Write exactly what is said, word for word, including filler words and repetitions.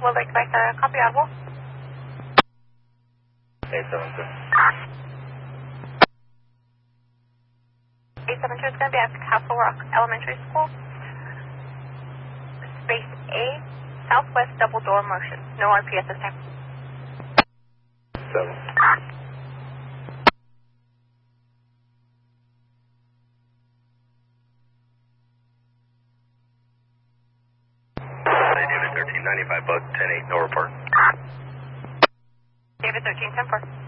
Will Lake Mesa, copy audible. eight seven two. eight seven two is going to be at Castle Rock Elementary School. Space A, southwest double door motion. No R P at this time. seven. David thirteen ninety-five, bug ten eight, no report. David thirteen ten four.